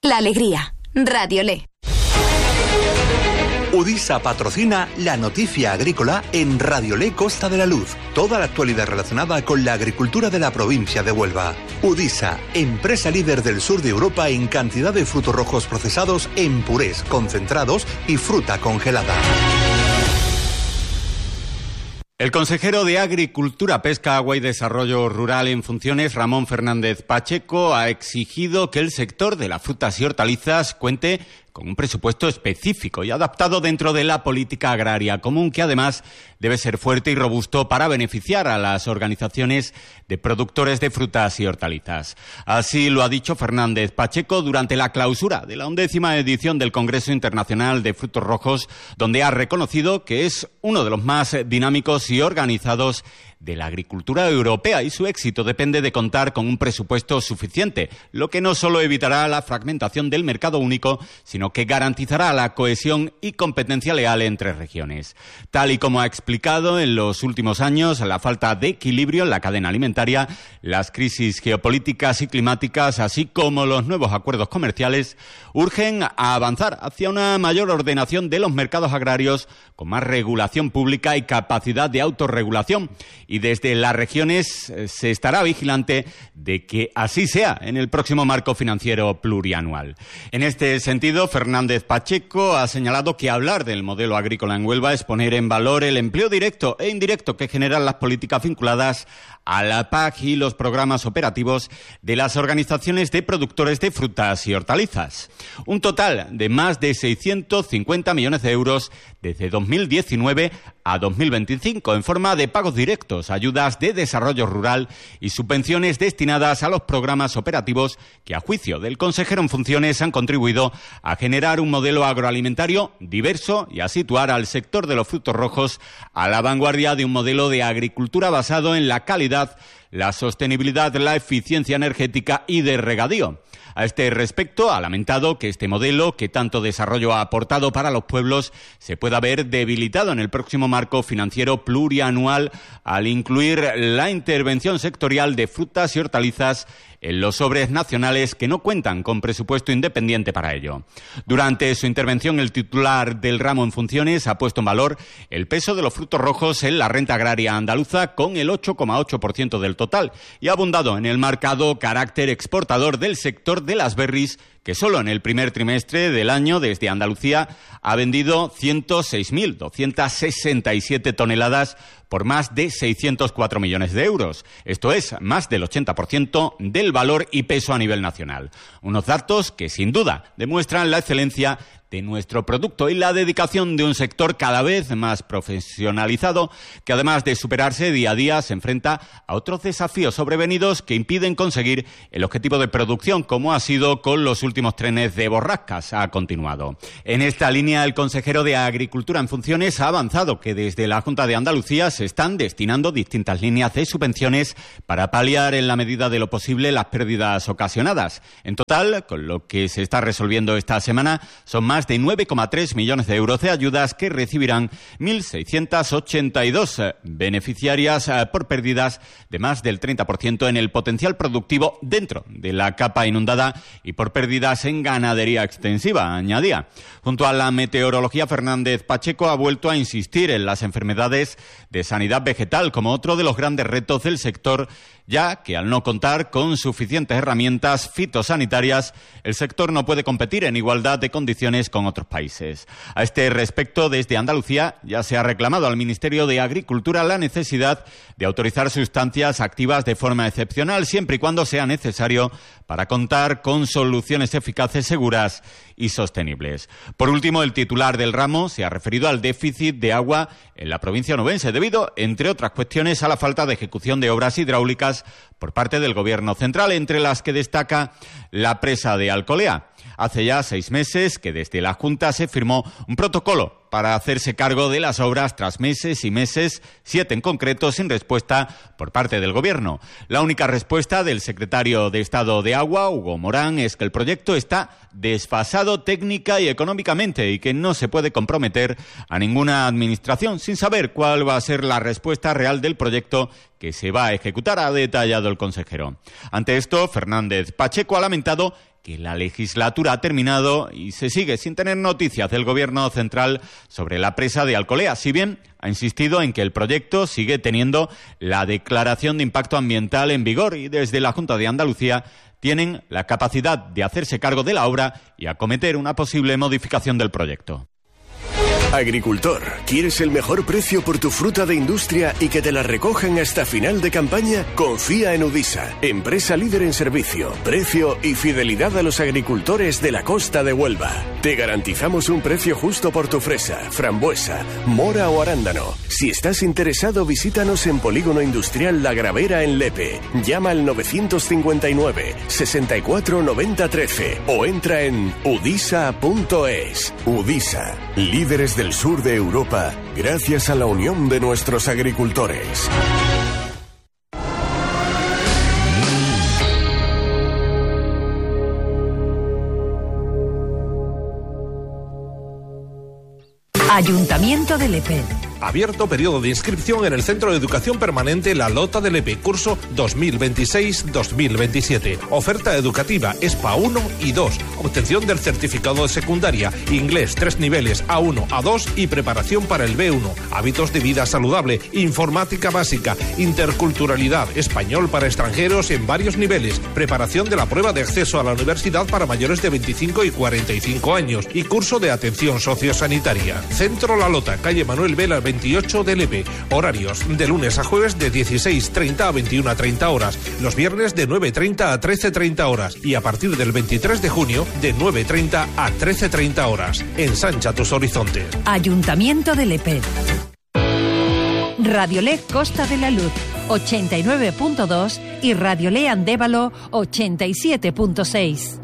La alegría. Radiolé. Udisa patrocina la noticia agrícola en Radiolé Costa de la Luz. Toda la actualidad relacionada con la agricultura de la provincia de Huelva. Udisa, empresa líder del sur de Europa en cantidad de frutos rojos procesados en purés, concentrados y fruta congelada. El consejero de Agricultura, Pesca, Agua y Desarrollo Rural en funciones, Ramón Fernández Pacheco, ha exigido que el sector de las frutas y hortalizas cuente con un presupuesto específico y adaptado dentro de la política agraria común, que además debe ser fuerte y robusto para beneficiar a las organizaciones de productores de frutas y hortalizas. Así lo ha dicho Fernández Pacheco durante la clausura de la 11ª edición del Congreso Internacional de Frutos Rojos, donde ha reconocido que es uno de los más dinámicos y organizados de la agricultura europea, y su éxito depende de contar con un presupuesto suficiente, lo que no solo evitará la fragmentación del mercado único, sino que garantizará la cohesión y competencia leal entre regiones. Tal y como ha explicado, en los últimos años la falta de equilibrio en la cadena alimentaria, las crisis geopolíticas y climáticas, así como los nuevos acuerdos comerciales, urgen a avanzar hacia una mayor ordenación de los mercados agrarios, con más regulación pública y capacidad de autorregulación. Y desde las regiones se estará vigilante de que así sea en el próximo marco financiero plurianual. En este sentido, Fernández Pacheco ha señalado que hablar del modelo agrícola en Huelva es poner en valor el empleo directo e indirecto que generan las políticas vinculadas a la PAC y los programas operativos de las organizaciones de productores de frutas y hortalizas. Un total de más de 650 millones de euros desde 2019 a 2025 en forma de pagos directos, ayudas de desarrollo rural y subvenciones destinadas a los programas operativos que, a juicio del consejero en funciones, han contribuido a generar un modelo agroalimentario diverso y a situar al sector de los frutos rojos a la vanguardia de un modelo de agricultura basado en la calidad, la sostenibilidad, la eficiencia energética y de regadío. A este respecto, ha lamentado que este modelo, que tanto desarrollo ha aportado para los pueblos, se pueda ver debilitado en el próximo marco financiero plurianual al incluir la intervención sectorial de frutas y hortalizas en los sobres nacionales que no cuentan con presupuesto independiente para ello. Durante su intervención, el titular del ramo en funciones ha puesto en valor el peso de los frutos rojos en la renta agraria andaluza, con el 8,8% del total, y ha abundado en el marcado carácter exportador del sector de las berries, que solo en el primer trimestre del año desde Andalucía ha vendido 106.267 toneladas por más de 604 millones de euros. Esto es más del 80% del valor y peso a nivel nacional. Unos datos que sin duda demuestran la excelencia de nuestro producto y la dedicación de un sector cada vez más profesionalizado, que además de superarse día a día se enfrenta a otros desafíos sobrevenidos que impiden conseguir el objetivo de producción, como ha sido con los últimos trenes de borrascas. Ha continuado. En esta línea, el consejero de Agricultura en funciones ha avanzado que desde la Junta de Andalucía se están destinando distintas líneas de subvenciones para paliar en la medida de lo posible las pérdidas ocasionadas. En total, con lo que se está resolviendo esta semana, son más de 9,3 millones de euros de ayudas que recibirán 1.682 beneficiarias por pérdidas de más del 30% en el potencial productivo dentro de la capa inundada y por pérdidas en ganadería extensiva, añadía. Junto a la meteorología, Fernández Pacheco ha vuelto a insistir en las enfermedades de sanidad vegetal como otro de los grandes retos del sector, ya que al no contar con suficientes herramientas fitosanitarias, el sector no puede competir en igualdad de condiciones con otros países. A este respecto, desde Andalucía ya se ha reclamado al Ministerio de Agricultura la necesidad de autorizar sustancias activas de forma excepcional, siempre y cuando sea necesario para contar con soluciones eficaces, seguras y sostenibles. Por último, el titular del ramo se ha referido al déficit de agua en la provincia onubense, debido, entre otras cuestiones, a la falta de ejecución de obras hidráulicas por parte del Gobierno central, entre las que destaca la presa de Alcolea. Hace ya 6 meses que desde la Junta se firmó un protocolo para hacerse cargo de las obras tras meses y meses, 7 en concreto, sin respuesta por parte del Gobierno. La única respuesta del secretario de Estado de Agua, Hugo Morán, es que el proyecto está desfasado técnica y económicamente y que no se puede comprometer a ninguna administración sin saber cuál va a ser la respuesta real del proyecto que se va a ejecutar, ha detallado el consejero. Ante esto, Fernández Pacheco ha lamentado que la legislatura ha terminado y se sigue sin tener noticias del Gobierno central sobre la presa de Alcolea, si bien ha insistido en que el proyecto sigue teniendo la declaración de impacto ambiental en vigor y desde la Junta de Andalucía tienen la capacidad de hacerse cargo de la obra y acometer una posible modificación del proyecto. Agricultor, ¿quieres el mejor precio por tu fruta de industria y que te la recojan hasta final de campaña? Confía en Udisa, empresa líder en servicio, precio y fidelidad a los agricultores de la costa de Huelva. Te garantizamos un precio justo por tu fresa, frambuesa, mora o arándano. Si estás interesado, visítanos en Polígono Industrial La Gravera en Lepe. Llama al 959 64 90 13 o entra en udisa.es. Udisa, líderes del sur de Europa, gracias a la unión de nuestros agricultores. Ayuntamiento de Lepe. Abierto periodo de inscripción en el Centro de Educación Permanente La Lota de Lepe, curso 2026-2027. Oferta educativa ESPA 1 y 2. Obtención del certificado de secundaria, inglés 3 niveles A1, A2 y preparación para el B1. Hábitos de vida saludable, informática básica, interculturalidad, español para extranjeros en varios niveles, preparación de la prueba de acceso a la universidad para mayores de 25 y 45 años y curso de atención sociosanitaria. Centro La Lota, calle Manuel Vela 28 de Lepe. Horarios de lunes a jueves de 16:30 a 21:30 horas. Los viernes de 9:30 a 13:30 horas. Y a partir del 23 de junio de 9:30 a 13:30 horas. Ensancha tus horizontes. Ayuntamiento de Lepe. Radiolé Costa de la Luz 89.2 y Radiolé Andévalo 87.6.